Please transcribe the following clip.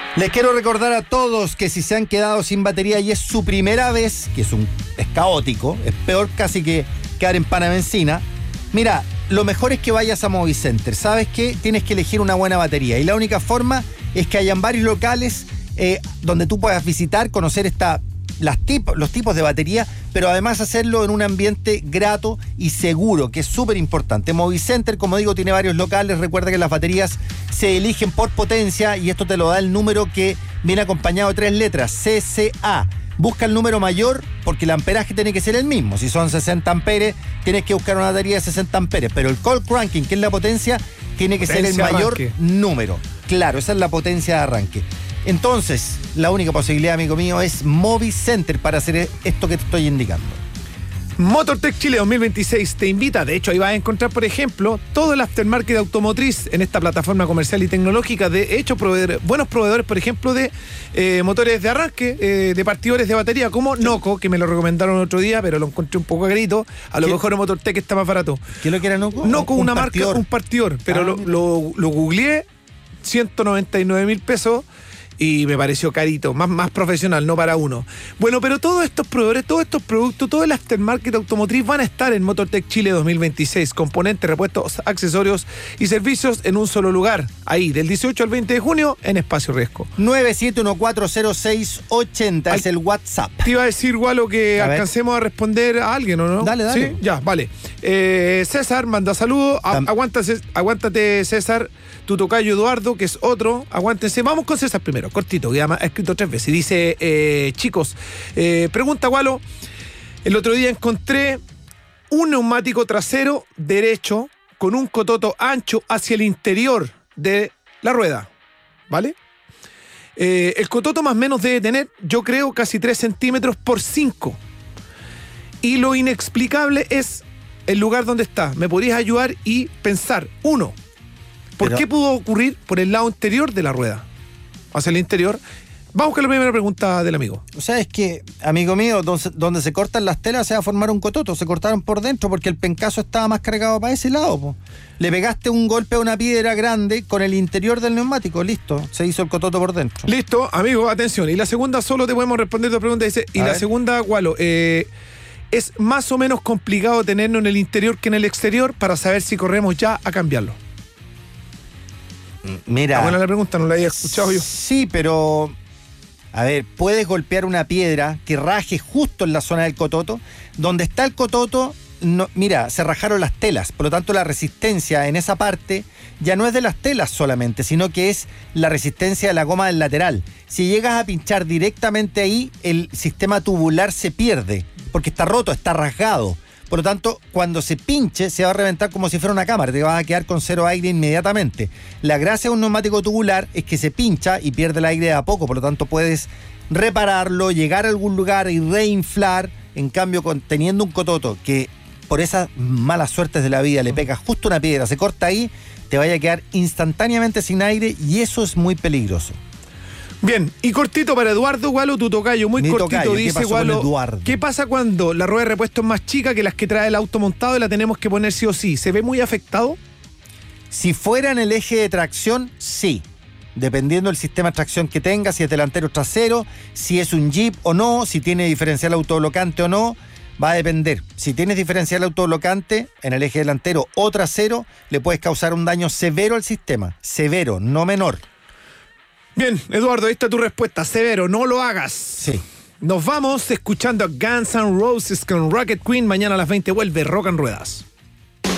Les quiero recordar a todos que si se han quedado sin batería y es su primera vez, que es caótico, es peor casi que quedar en pana benzina, mira, lo mejor es que vayas a Movicenter. ¿Sabes qué? Tienes que elegir una buena batería y la única forma es que hayan varios locales donde tú puedas visitar, conocer los tipos de batería, pero además hacerlo en un ambiente grato y seguro, que es súper importante. Movicenter, como digo, tiene varios locales. Recuerda que las baterías se eligen por potencia y esto te lo da el número que viene acompañado de 3 letras, CCA. Busca el número mayor porque el amperaje tiene que ser el mismo. Si son 60 amperes, tienes que buscar una batería de 60 amperes, pero el cold cranking, que es la potencia, tiene que ser el mayor número. Claro, esa es la potencia de arranque. Entonces, la única posibilidad, amigo mío, es Movicenter para hacer esto que te estoy indicando. Motortech Chile 2026 te invita, de hecho ahí vas a encontrar, por ejemplo, todo el aftermarket automotriz en esta plataforma comercial y tecnológica. De hecho, buenos proveedores, por ejemplo, de motores de arranque, de partidores de batería, como Noco, que me lo recomendaron otro día, pero lo encontré un poco carito. A lo mejor en Motortech está más barato. ¿Qué es lo que era Noco? Noco, una marca, un partidor, pero lo googleé, 199.000 pesos. Y me pareció carito, más profesional, no para uno. Bueno, pero todos estos proveedores, todos estos productos, todo el aftermarket automotriz van a estar en Motortech Chile 2026. Componentes, repuestos, accesorios y servicios en un solo lugar. Ahí, del 18 al 20 de junio, en Espacio Riesgo. 97140680 es el WhatsApp. Te iba a decir, Gualo, que alcancemos a responder a alguien, ¿o no? Dale. ¿Sí? Ya, vale. César manda saludos. Aguántate, César. Tu tocayo Eduardo, que es otro. Aguántense. Vamos con César primero, cortito, que ha escrito 3 veces. Y dice, chicos, pregunta Gualo, el otro día encontré un neumático trasero derecho con un cototo ancho hacia el interior de la rueda, ¿vale? El cototo más o menos debe tener, yo creo, casi 3 centímetros por 5. Y lo inexplicable es el lugar donde está. ¿Me podrías ayudar y pensar? Uno, ¿por qué pudo ocurrir por el lado interior de la rueda? Hacia el interior. Vamos con la primera pregunta del amigo. O sea, es que, amigo mío, donde se cortan las telas se va a formar un cototo. Se cortaron por dentro porque el pencazo estaba más cargado para ese lado, po. Le pegaste un golpe a una piedra grande con el interior del neumático. Listo, se hizo el cototo por dentro. Listo, amigo, atención. Y la segunda, solo te podemos responder tu pregunta. Dice, y la segunda, Gualo, es más o menos complicado tenerlo en el interior que en el exterior para saber si corremos ya a cambiarlo. Mira. Buena la pregunta, no la había escuchado yo. Sí, pero a ver, puedes golpear una piedra que raje justo en la zona del cototo. Donde está el cototo, no, mira, se rajaron las telas. Por lo tanto, la resistencia en esa parte ya no es de las telas solamente, sino que es la resistencia de la goma del lateral. Si llegas a pinchar directamente ahí, el sistema tubular se pierde, porque está roto, está rasgado. Por lo tanto, cuando se pinche, se va a reventar como si fuera una cámara. Te vas a quedar con 0 aire inmediatamente. La gracia de un neumático tubular es que se pincha y pierde el aire de a poco. Por lo tanto, puedes repararlo, llegar a algún lugar y reinflar. En cambio, teniendo un cototo que por esas malas suertes de la vida le pega justo una piedra, se corta ahí, te vaya a quedar instantáneamente sin aire y eso es muy peligroso. Bien, y cortito para Eduardo, Gualo, tu tocayo, muy cortito, tocayo, dice Gualo, ¿qué pasa cuando la rueda de repuesto es más chica que las que trae el auto montado y la tenemos que poner sí o sí? ¿Se ve muy afectado? Si fuera en el eje de tracción, sí. Dependiendo del sistema de tracción que tenga, si es delantero o trasero, si es un Jeep o no, si tiene diferencial autoblocante o no, va a depender. Si tienes diferencial autoblocante en el eje delantero o trasero, le puedes causar un daño severo al sistema. Severo, no menor. Bien, Eduardo, ahí está tu respuesta. Severo, no lo hagas. Sí. Nos vamos escuchando a Guns N' Roses con Rocket Queen. Mañana a las 20 vuelve Rock en Ruedas.